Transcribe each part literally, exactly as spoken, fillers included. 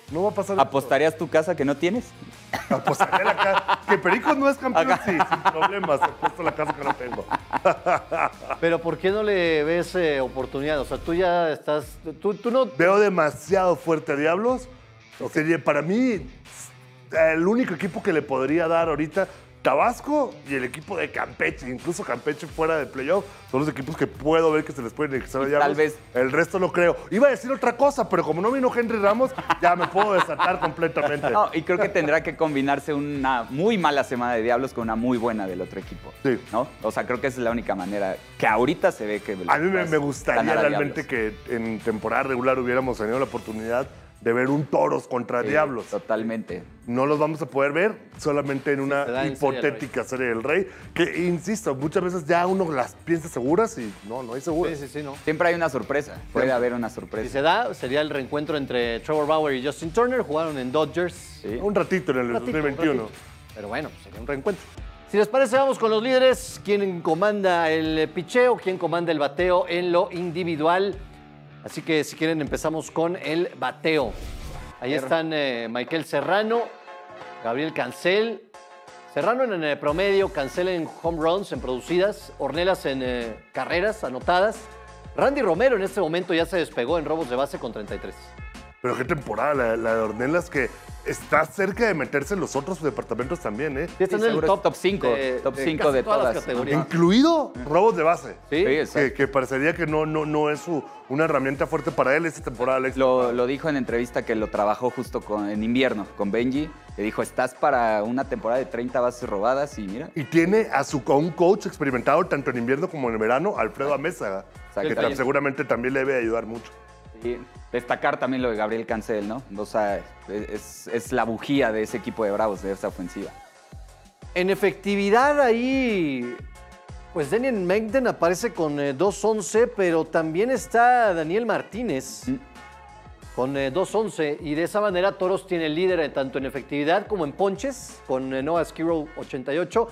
No va a pasar. ¿Apostarías tu casa que no tienes? Apostaría la casa. Que Pericos no es campeón, sí, sin problemas. Apuesto la casa que no tengo. Pero ¿por qué no le ves eh, oportunidad? O sea, tú ya estás... Tú, tú no... Veo demasiado fuerte a Diablos. Sería para mí el único equipo que le podría dar ahorita Tabasco y el equipo de Campeche, incluso Campeche fuera de playoff, son los equipos que puedo ver que se les pueden expresar a Diablos. Tal vez. El resto no creo. Iba a decir otra cosa, pero como no vino Henry Ramos, ya me puedo desatar completamente. No, y creo que tendrá que combinarse una muy mala semana de Diablos con una muy buena del otro equipo. Sí. ¿No? O sea, creo que esa es la única manera que ahorita se ve que... A mí me, me gustaría ganar a realmente Diablos. que en temporada regular hubiéramos tenido la oportunidad de ver un Toros contra Sí, Diablos. Totalmente. No los vamos a poder ver solamente en una se da en hipotética serie del Rey. Que, insisto, muchas veces ya uno las piensa seguras y no, no hay seguras. Sí, sí, sí, no. Siempre hay una sorpresa. Puede haber una Si sorpresa. se da, sería el reencuentro entre Trevor Bauer y Justin Turner. Jugaron en Dodgers. Sí. Un ratito en el Un ratito, dos mil veintiuno. un ratito. Pero bueno, pues sería un reencuentro. Si les parece, vamos con los líderes. ¿Quién comanda el picheo? ¿Quién comanda el bateo en lo individual? Así que si quieren empezamos con el bateo. Ahí están eh, Michael Serrano, Gabriel Cancel. Serrano en el promedio, Cancel en home runs, en producidas, Ornelas en eh, carreras anotadas. Randy Romero en este momento ya se despegó en robos de base con treinta y tres. Pero qué temporada la, la de Ornelas, que está cerca de meterse en los otros departamentos también, ¿eh? Sí, están Sí, en el seguro top, es top cinco, de, top de cinco casi de todas las todas. categorías. Incluido robos de base. Sí, Sí, Que, exacto. que parecería que no, no, no es su- una herramienta fuerte para él esta temporada, Alex. Lo, lo dijo en entrevista que lo trabajó justo con, en invierno con Benji. Le dijo, estás para una temporada de treinta bases robadas y mira. Y tiene a, su, a un coach experimentado tanto en invierno como en verano, Alfredo Amézaga, que Exacto. tam- seguramente también le debe ayudar mucho. Y destacar también lo de Gabriel Cancel, ¿no? O sea, es, es la bujía de ese equipo de Bravos, de esa ofensiva. En efectividad ahí, pues Daniel Mengden aparece con eh, dos once, pero también está Daniel Martínez Mm. con eh, dos once. Y de esa manera Toros tiene el líder eh, tanto en efectividad como en ponches, con eh, Noah Skirrow ochenta y ocho.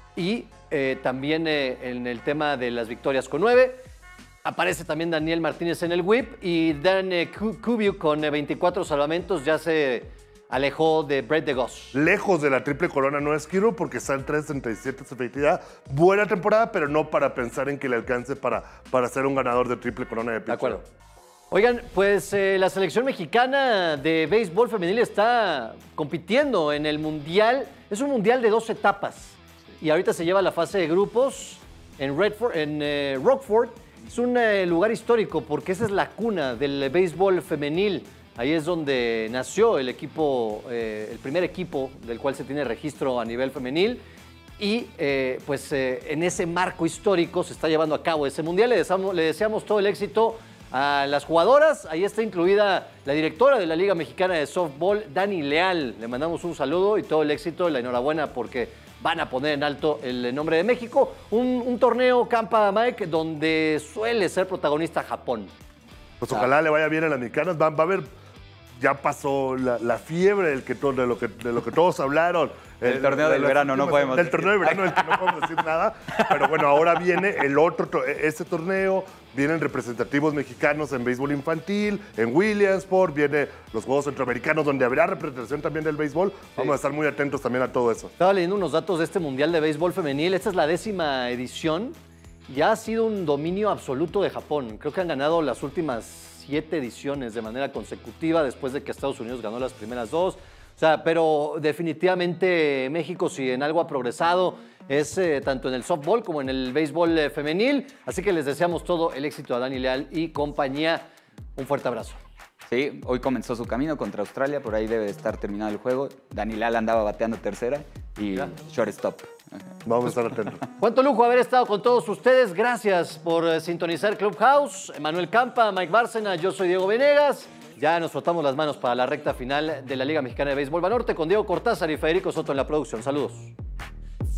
Y eh, también eh, en el tema de las victorias con nueve. Aparece también Daniel Martínez en el whip y Dan eh, Cubiu con eh, veinticuatro salvamentos ya se alejó de Brett DeGoss. Lejos de la triple corona no es Kiro porque está en tres treinta y siete su efectividad. Buena temporada, pero no para pensar en que le alcance para, para ser un ganador de triple corona de De pitcher. acuerdo. Oigan, pues eh, la selección mexicana de béisbol femenil está compitiendo en el mundial. Es un mundial de dos etapas. Y ahorita se lleva la fase de grupos en, Redford, en eh, Rockford. Es un eh, lugar histórico porque esa es la cuna del béisbol femenil. Ahí es donde nació el equipo, eh, el primer equipo del cual se tiene registro a nivel femenil. Y eh, pues eh, en ese marco histórico se está llevando a cabo ese mundial. Le deseamos, le deseamos todo el éxito a las jugadoras. Ahí está incluida la directora de la Liga Mexicana de Softball, Dani Leal. Le mandamos un saludo y todo el éxito, la enhorabuena porque van a poner en alto el nombre de México. Un, un torneo Campa Mike donde suele ser protagonista Japón. Pues ojalá le vaya bien a las mexicanas. Va, va a haber, ya pasó la, la fiebre del que, to- de, lo que, de lo que todos hablaron. El Eh, torneo de del las verano, no últimas- podemos Del decir. torneo del verano del que no podemos decir nada. Pero bueno, ahora viene el otro, to- ese torneo. Vienen representativos mexicanos en béisbol infantil, en Williamsport, viene los Juegos Centroamericanos, donde habrá representación también del béisbol. Vamos a estar muy atentos también a todo eso. Estaba leyendo unos datos de este Mundial de Béisbol Femenil. Esta es la décima edición. Ya ha sido un dominio absoluto de Japón. Creo que han ganado las últimas siete ediciones de manera consecutiva después de que Estados Unidos ganó las primeras dos. O sea, pero definitivamente México, si en algo ha progresado, es eh, tanto en el softball como en el béisbol eh, femenil. Así que les deseamos todo el éxito a Dani Leal y compañía. Un fuerte abrazo. Sí, hoy comenzó su camino contra Australia, por ahí debe estar terminado el juego. Dani Leal andaba bateando tercera y Ya. shortstop. Vamos a estar atentos. Cuánto lujo haber estado con todos ustedes. Gracias por eh, sintonizar Clubhouse. Manuel Campa, Mike Bárcena, yo soy Diego Venegas. Ya nos frotamos las manos para la recta final de la Liga Mexicana de Béisbol Banorte con Diego Cortázar y Federico Soto en la producción. Saludos.